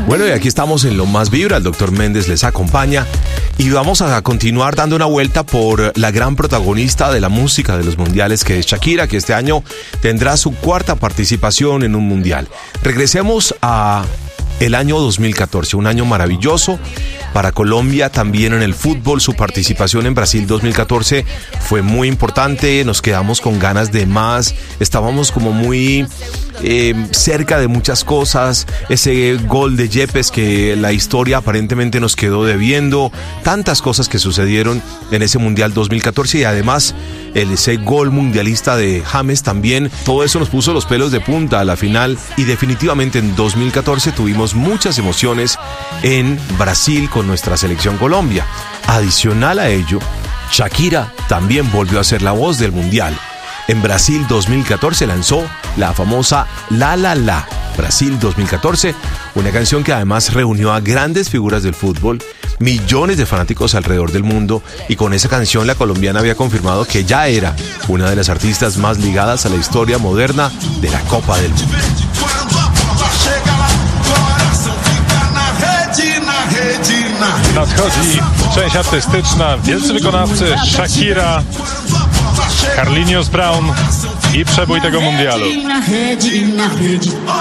Bueno, y aquí estamos en Lo Más Vibra, el Dr. Méndez les acompaña y vamos a continuar dando una vuelta por la gran protagonista de la música de los mundiales, que es Shakira, que este año tendrá su cuarta participación en un mundial. Regresemos a el año 2014, un año maravilloso para Colombia, también en el fútbol. Su participación en Brasil 2014 fue muy importante, nos quedamos con ganas de más, estábamos como muy cerca de muchas cosas, ese gol de Yepes que la historia aparentemente nos quedó debiendo, tantas cosas que sucedieron en ese Mundial 2014 y además ese gol mundialista de James también, todo eso nos puso los pelos de punta a la final y definitivamente en 2014 tuvimos muchas emociones en Brasil con nuestra selección Colombia. Adicional a ello, Shakira también volvió a ser la voz del Mundial. En Brasil 2014 lanzó la famosa La La La. Brasil 2014, una canción que además reunió a grandes figuras del fútbol, millones de fanáticos alrededor del mundo, y con esa canción la colombiana había confirmado que ya era una de las artistas más ligadas a la historia moderna de la Copa del Mundo. Nadchodzi część artystyczna, wielcy wykonawcy Shakira, Carlinhos Brown i przebój tego mundialu.